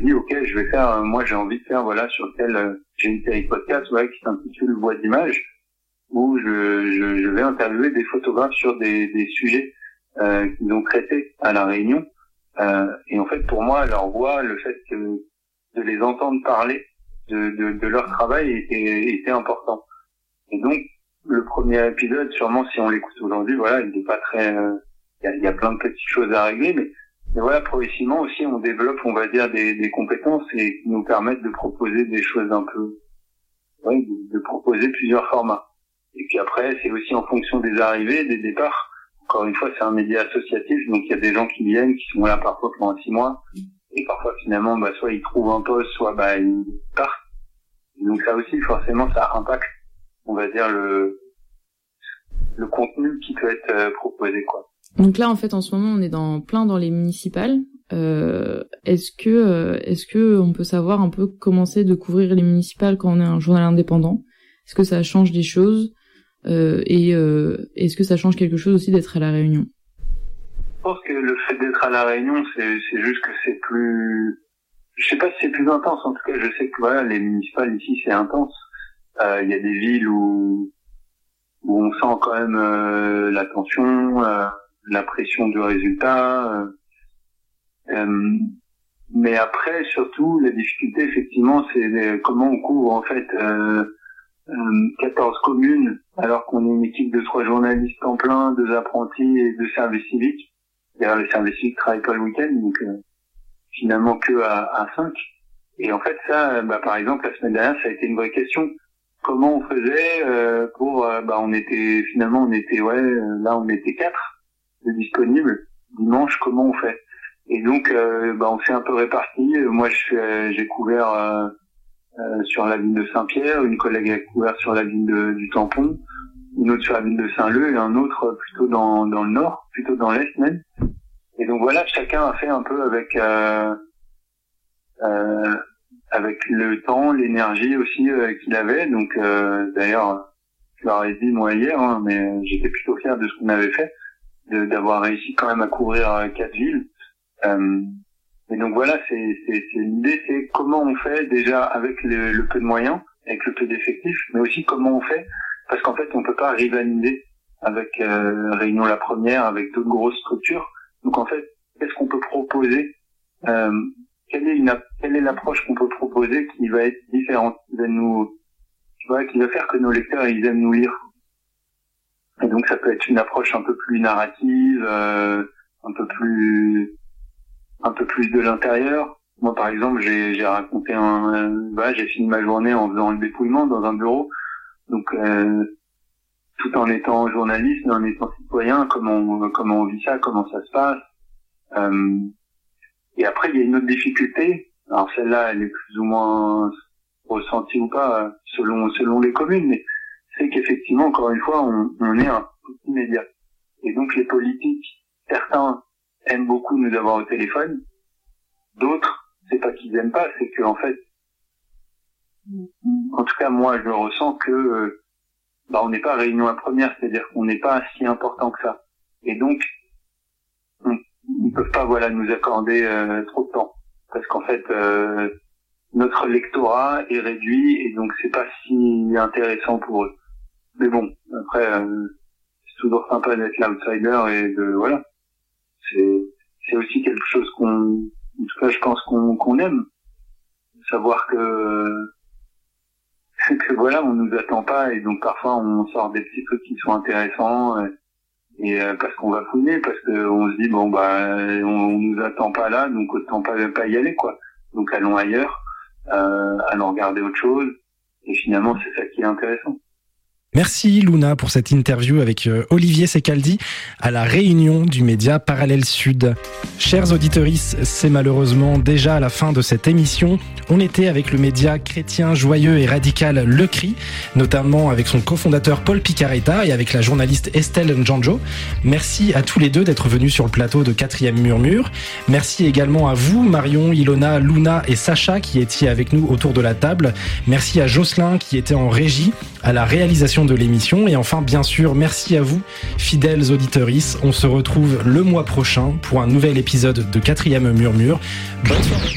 dis ok, je vais faire, moi j'ai envie de faire sur lequel j'ai une série de podcasts qui s'intitule Voix d'image, où je vais interviewer des photographes sur des sujets qu'ils ont traités à La Réunion. Et en fait, pour moi, leur voix, le fait de les entendre parler de leur travail était important. Et donc, le premier épisode, sûrement, si on l'écoute aujourd'hui, il n'est pas très... Il y a plein de petites choses à régler, mais progressivement aussi, on développe, on va dire, des compétences et qui nous permettent de proposer des choses un peu... de proposer plusieurs formats. Et puis après, c'est aussi en fonction des arrivées, des départs. Encore une fois, c'est un média associatif, donc il y a des gens qui viennent, qui sont là parfois pendant 6 mois, et parfois finalement, soit ils trouvent un poste, soit ils partent. Et donc ça aussi, forcément, ça impacte, on va dire, le contenu qui peut être proposé, quoi. Donc là, en fait, en ce moment, on est dans les municipales. Est-ce que on peut savoir un peu comment c'est de couvrir les municipales quand on est un journal indépendant? Est-ce que ça change des choses? Et est-ce que ça change quelque chose aussi d'être à La Réunion? Je pense que le fait d'être à La Réunion, c'est juste que c'est plus... Je sais pas si c'est plus intense, en tout cas, je sais que les municipales ici, c'est intense. Il y a des villes où on sent quand même la tension, la pression du résultat. Mais après, surtout, la difficulté, effectivement, c'est comment on couvre, en fait... 14 communes, alors qu'on est une équipe de 3 journalistes en plein, 2 apprentis et 2 services civiques. D'ailleurs, les services civiques travaillent pas le week-end, donc finalement que à 5. Et en fait, ça, par exemple, la semaine dernière, ça a été une vraie question. Comment on faisait pour... on était 4 de disponibles. Dimanche, comment on fait? Et donc, on s'est un peu répartis. Moi, j'ai couvert... sur la ville de Saint-Pierre, une collègue a couvert sur la ville du Tampon, une autre sur la ville de Saint-Leu et un autre plutôt dans le nord, plutôt dans l'est même. Et donc chacun a fait un peu avec le temps, l'énergie aussi qu'il avait. Donc d'ailleurs, je leur ai dit moi hier, mais j'étais plutôt fier de ce qu'on avait fait, d'avoir réussi quand même à couvrir 4 villes. Et donc c'est l'idée, c'est comment on fait déjà avec le peu de moyens, avec le peu d'effectifs, mais aussi comment on fait, parce qu'en fait on peut pas rivaliser avec Réunion la Première, avec d'autres grosses structures. Donc en fait, qu'est-ce qu'on peut proposer, quelle est l'approche qu'on peut proposer qui va être différente, qui va faire que nos lecteurs ils aiment nous lire. Et donc ça peut être une approche un peu plus narrative, un peu plus de l'intérieur. Moi, par exemple, j'ai raconté j'ai fini ma journée en faisant le dépouillement dans un bureau. Donc, tout en étant journaliste, en étant citoyen, comment on vit ça, comment ça se passe. Et après, il y a une autre difficulté. Alors, celle-là, elle est plus ou moins ressentie ou pas, selon les communes, mais c'est qu'effectivement, encore une fois, on est un petit média. Et donc, les politiques, certains aiment beaucoup nous avoir au téléphone. D'autres, c'est pas qu'ils aiment pas, c'est que en fait, en tout cas moi je le ressens que on n'est pas Réunion la Première, c'est-à-dire qu'on n'est pas si important que ça. Et donc ils peuvent pas nous accorder trop de temps, parce qu'en fait notre lectorat est réduit et donc c'est pas si intéressant pour eux. Mais bon, après c'est toujours sympa d'être l'outsider et c'est aussi quelque chose en tout cas, je pense qu'on aime. Savoir que on nous attend pas et donc parfois on sort des petits trucs qui sont intéressants et parce qu'on va fouiner, parce que on se dit on nous attend pas là, donc autant pas y aller, quoi. Donc allons ailleurs, allons regarder autre chose et finalement c'est ça qui est intéressant. Merci Luna pour cette interview avec Olivier Secaldi à la réunion du média Parallèle Sud. Chers auditorices, c'est malheureusement déjà à la fin de cette émission. On était avec le média chrétien, joyeux et radical Le Cri, notamment avec son cofondateur Paul Picaretta et avec la journaliste Estelle Njanjo. Merci à tous les deux d'être venus sur le plateau de 4e Murmure. Merci également à vous, Marion, Ilona, Luna et Sacha qui étiez avec nous autour de la table. Merci à Jocelyn qui était en régie, à la réalisation de l'émission. Et enfin, bien sûr, merci à vous, fidèles auditorices. On se retrouve le mois prochain pour un nouvel épisode de 4e Murmure. Bonne soirée.